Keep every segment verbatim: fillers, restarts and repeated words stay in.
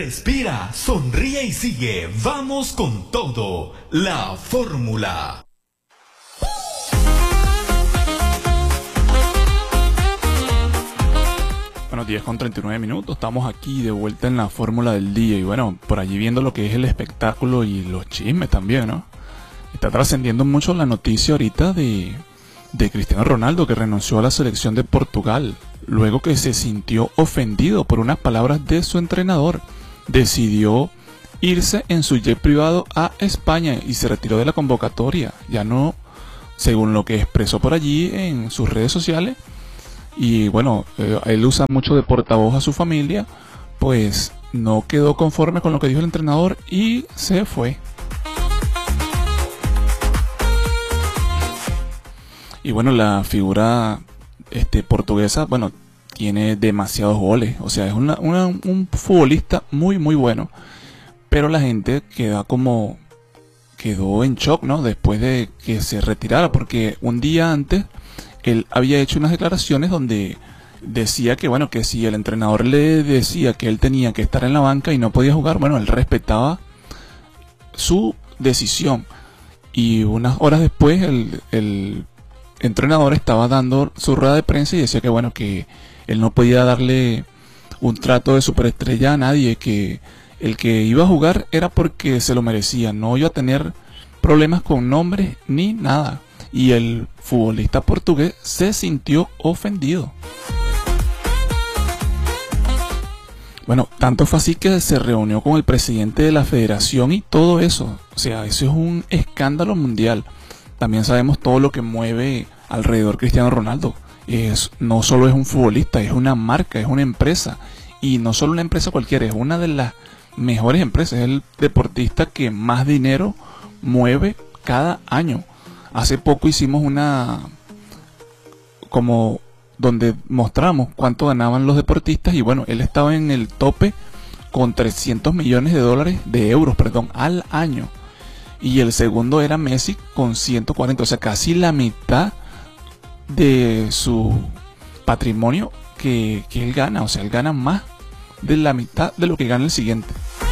Respira, sonríe y sigue. Vamos con todo. La fórmula. Bueno, diez con treinta y nueve minutos, estamos aquí de vuelta en la fórmula del día y bueno, por allí viendo lo que es el espectáculo y los chismes también, ¿no? Está trascendiendo mucho la noticia ahorita de, de Cristiano Ronaldo, que renunció a la selección de Portugal, luego que se sintió ofendido por unas palabras de su entrenador. Decidió irse en su jet privado a España y se retiró de la convocatoria, ya no, según lo que expresó por allí en sus redes sociales. Y bueno, eh, él usa mucho de portavoz a su familia, pues no quedó conforme con lo que dijo el entrenador y se fue. Y bueno, la figura este, portuguesa, bueno, tiene demasiados goles, o sea, es una, una, un futbolista muy muy bueno, pero la gente queda como, quedó en shock, ¿no? Después de que se retirara, porque un día antes él había hecho unas declaraciones donde decía que, bueno, que si el entrenador le decía que él tenía que estar en la banca y no podía jugar, bueno, él respetaba su decisión. Y unas horas después el, el entrenador estaba dando su rueda de prensa y decía que, bueno, que él no podía darle un trato de superestrella a nadie, que el que iba a jugar era porque se lo merecía, no iba a tener problemas con nombres ni nada. Y el futbolista portugués se sintió ofendido. Bueno, tanto fue así que se reunió con el presidente de la federación y todo eso. O sea, eso es un escándalo mundial. También sabemos todo lo que mueve alrededor Cristiano Ronaldo. Es, no solo es un futbolista, es una marca, es una empresa. Y no solo una empresa cualquiera, es una de las mejores empresas. Es el deportista que más dinero mueve cada año. Hace poco hicimos una, como donde mostramos cuánto ganaban los deportistas y bueno, él estaba en el tope con trescientos millones de dólares, de euros, perdón, al año. Y el segundo era Messi con ciento cuarenta, o sea, casi la mitad de su patrimonio que, que él gana. O sea, él gana más de la mitad de lo que gana el siguiente.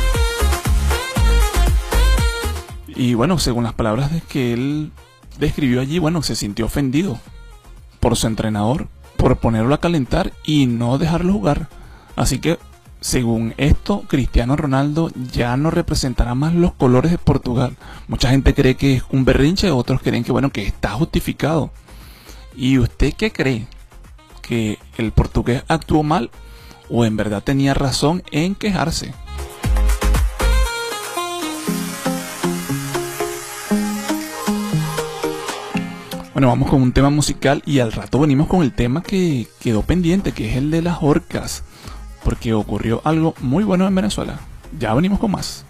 Y bueno, según las palabras de que él describió allí, bueno, se sintió ofendido por su entrenador, por ponerlo a calentar y no dejarlo jugar. Así que, según esto, Cristiano Ronaldo ya no representará más los colores de Portugal. Mucha gente cree que es un berrinche, otros creen que, bueno, que está justificado. ¿Y usted qué cree? ¿Que el portugués actuó mal o en verdad tenía razón en quejarse? Bueno, vamos con un tema musical y al rato venimos con el tema que quedó pendiente, que es el de las orcas, porque ocurrió algo muy bueno en Venezuela. Ya venimos con más.